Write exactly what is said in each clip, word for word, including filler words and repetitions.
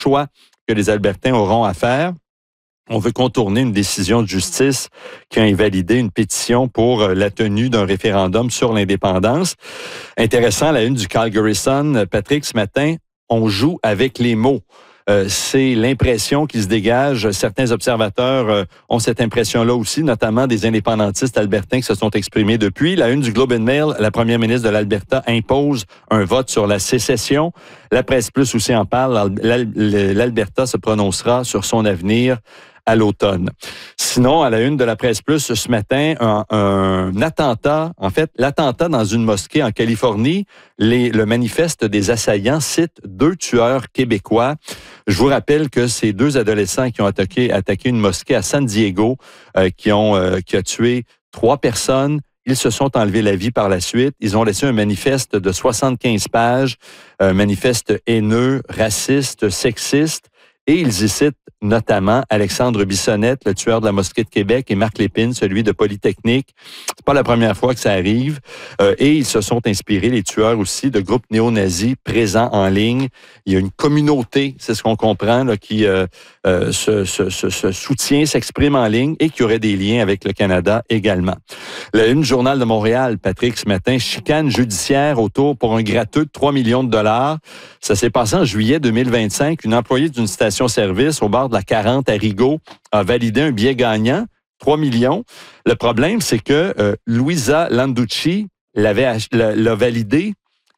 choix que les Albertains auront à faire. On veut contourner une décision de justice qui a invalidé une pétition pour la tenue d'un référendum sur l'indépendance. Intéressant, à la une du Calgary Sun, Patrick, ce matin, on joue avec les mots. Euh, c'est l'impression qui se dégage. Certains observateurs euh, ont cette impression-là aussi, notamment des indépendantistes albertains qui se sont exprimés depuis. La une du Globe and Mail, la première ministre de l'Alberta impose un vote sur la sécession. La Presse Plus aussi en parle. L'Alberta se prononcera sur son avenir à l'automne. Sinon, à la une de la Presse Plus ce matin, un, un attentat, en fait, l'attentat dans une mosquée en Californie, les, le manifeste des assaillants cite deux tueurs québécois. Je vous rappelle que ces deux adolescents qui ont attaqué, attaqué une mosquée à San Diego, euh, qui ont euh, qui a tué trois personnes. Ils se sont enlevés la vie par la suite. Ils ont laissé un manifeste de soixante-quinze pages, un manifeste haineux, raciste, sexiste. Et ils y citent notamment Alexandre Bissonnette, le tueur de la Mosquée de Québec, et Marc Lépine, celui de Polytechnique. C'est pas la première fois que ça arrive. Euh, et ils se sont inspirés, les tueurs aussi, de groupes néo-nazis présents en ligne. Il y a une communauté, c'est ce qu'on comprend, là, qui euh, euh, se, se, se, se soutient, s'exprime en ligne et qui aurait des liens avec le Canada également. La une Journal de Montréal, Patrick, ce matin, chicane judiciaire autour pour un gratteux de trois millions de dollars. Ça s'est passé en juillet deux mille vingt-cinq. Une employée d'une station-service au bord de la quarante à Rigaud a validé un billet gagnant, trois millions. Le problème, c'est que euh, Louisa Landucci l'avait ach- l'a validé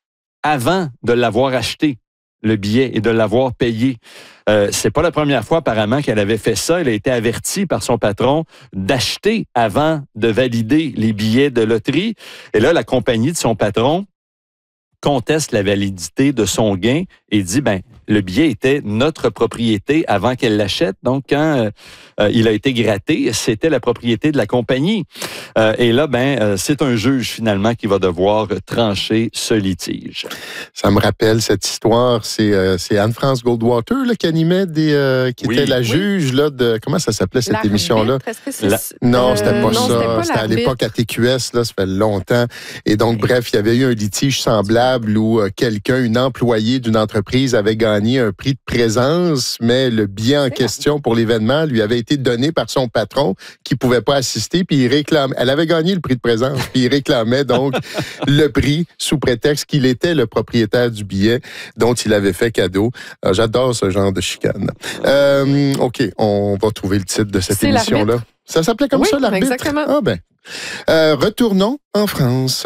avant de l'avoir acheté, le billet, et de l'avoir payé. Euh, c'est pas la première fois apparemment qu'elle avait fait ça. Elle a été avertie par son patron d'acheter avant de valider les billets de loterie. Et là, la compagnie de son patron conteste la validité de son gain et dit, ben, le billet était notre propriété avant qu'elle l'achète. Donc, quand euh, il a été gratté, c'était la propriété de la compagnie. Euh, et là, ben, euh, c'est un juge, finalement, qui va devoir trancher ce litige. Ça me rappelle cette histoire. C'est, euh, c'est Anne-France Goldwater là, qui animait des... Euh, qui oui, était la oui. juge là, de... Comment ça s'appelait, cette l'arbitre, émission-là? La... Non, c'était pas euh, ça. Non, c'était, pas c'était à l'époque à T Q S, là, ça fait longtemps. Et donc, oui. bref, il y avait eu un litige semblable où euh, quelqu'un, une employée d'une entreprise, avait gagné un prix de présence, mais le billet en question pour l'événement lui avait été donné par son patron qui pouvait pas assister, puis il réclamait. Elle avait gagné le prix de présence, puis il réclamait donc le prix sous prétexte qu'il était le propriétaire du billet dont il avait fait cadeau. Alors, j'adore ce genre de chicane. Euh, OK, on va trouver le titre de cette C'est émission-là. l'arbitre. Ça s'appelait comme oui, ça, l'arbitre? Exactement. Ah ben. Euh, retournons en France.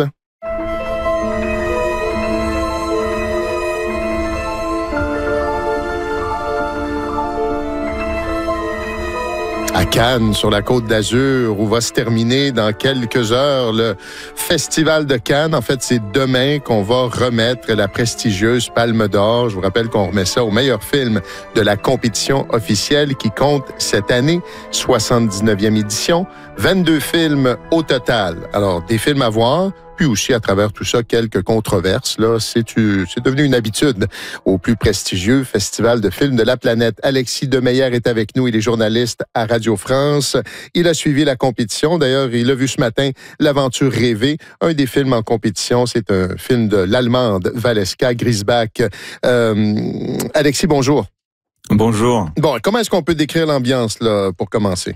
À Cannes, sur la Côte d'Azur, où va se terminer dans quelques heures le Festival de Cannes. En fait, c'est demain qu'on va remettre la prestigieuse Palme d'Or. Je vous rappelle qu'on remet ça au meilleur film de la compétition officielle qui compte cette année, soixante-dix-neuvième édition, vingt-deux films au total. Alors, des films à voir, puis aussi, à travers tout ça, quelques controverses. Là, c'est, c'est devenu une habitude au plus prestigieux festival de films de la planète. Alexis Demeyer est avec nous. Il est journaliste à Radio France. Il a suivi la compétition. D'ailleurs, il a vu ce matin L'Aventure rêvée, un des films en compétition. C'est un film de l'Allemande Valeska Griesbach. Euh, Alexis, bonjour. Bonjour. Bon, comment est-ce qu'on peut décrire l'ambiance là pour commencer?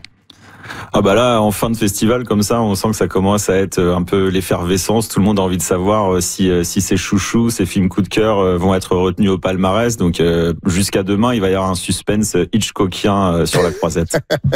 Ah bah là, en fin de festival, comme ça, on sent que ça commence à être un peu l'effervescence. Tout le monde a envie de savoir si si ces chouchous, ces films coup de cœur vont être retenus au palmarès. Donc euh, jusqu'à demain, il va y avoir un suspense Hitchcockien sur la croisette.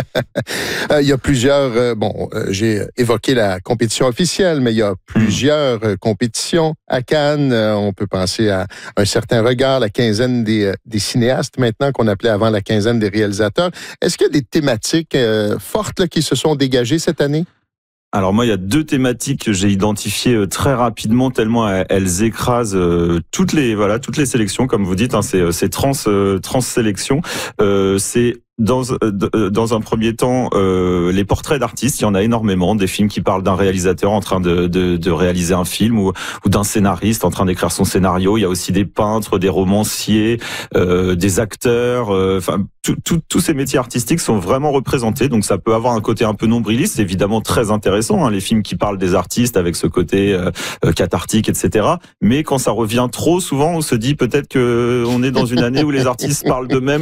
Il y a plusieurs... Euh, bon, euh, j'ai évoqué la compétition officielle, mais il y a plusieurs mmh. compétitions à Cannes. Euh, on peut penser à Un certain regard, la quinzaine des, des cinéastes maintenant, qu'on appelait avant la quinzaine des réalisateurs. Est-ce qu'il y a des thématiques euh, fortes là, qui se sont dégagées cette année? Alors moi, il y a deux thématiques que j'ai identifiées très rapidement, tellement elles écrasent toutes les voilà toutes les sélections, comme vous dites, hein, c'est c'est trans trans sélection. Euh, c'est Dans, dans un premier temps, euh, les portraits d'artistes, il y en a énormément, des films qui parlent d'un réalisateur en train de, de, de réaliser un film ou, ou d'un scénariste en train d'écrire son scénario. Il y a aussi des peintres, des romanciers, euh, des acteurs. Enfin, euh, tous ces métiers artistiques sont vraiment représentés, donc ça peut avoir un côté un peu nombriliste, c'est évidemment très intéressant, hein, les films qui parlent des artistes avec ce côté euh, cathartique, et cetera. Mais quand ça revient trop souvent, on se dit peut-être que on est dans une année où les artistes parlent d'eux-mêmes